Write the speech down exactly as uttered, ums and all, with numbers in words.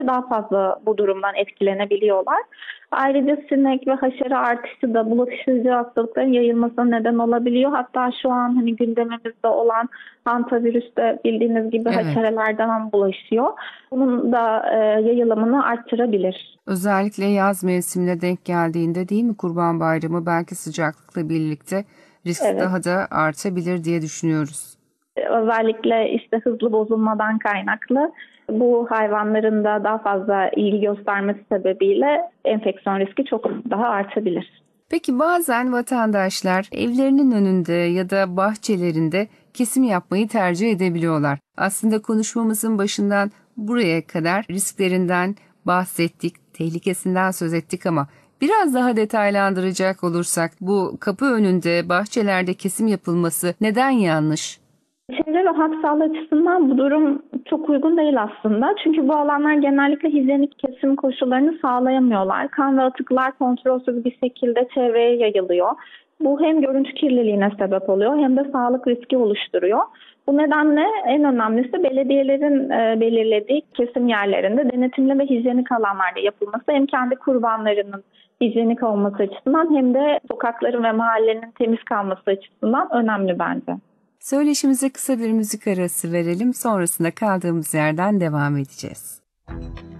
daha fazla bu durumdan etkilenebiliyorlar. Ayrıca sinek ve haşere artışı da bulaşıcı hastalıkların yayılmasına neden olabiliyor. Hatta şu an hani gündemimizde olan hantavirüs de bildiğiniz gibi Evet. haşerelerden bulaşıyor. Bunun da e, yayılımını arttırabilir. Özellikle yaz mevsimine denk geldiğinde değil mi Kurban Bayramı, belki sıcaklıkla birlikte risk Evet. daha da artabilir diye düşünüyoruz. Özellikle işte hızlı bozulmadan kaynaklı bu hayvanların da daha fazla ilgi göstermesi sebebiyle enfeksiyon riski çok daha artabilir. Peki bazen vatandaşlar evlerinin önünde ya da bahçelerinde kesim yapmayı tercih edebiliyorlar. Aslında konuşmamızın başından buraya kadar risklerinden bahsettik, tehlikesinden söz ettik ama biraz daha detaylandıracak olursak bu kapı önünde, bahçelerde kesim yapılması neden yanlış? Çevre ve halk sağlığı açısından bu durum çok uygun değil aslında. Çünkü bu alanlar genellikle hijyenik kesim koşullarını sağlayamıyorlar. Kan ve atıklar kontrolsüz bir şekilde çevreye yayılıyor. Bu hem görüntü kirliliğine sebep oluyor hem de sağlık riski oluşturuyor. Bu nedenle en önemlisi belediyelerin e, belirlediği kesim yerlerinde denetimli ve hijyenik alanlarda yapılması hem kendi kurbanlarının hijyenik olması açısından hem de sokakların ve mahallenin temiz kalması açısından önemli bence. Söyleşimize kısa bir müzik arası verelim, sonrasında kaldığımız yerden devam edeceğiz.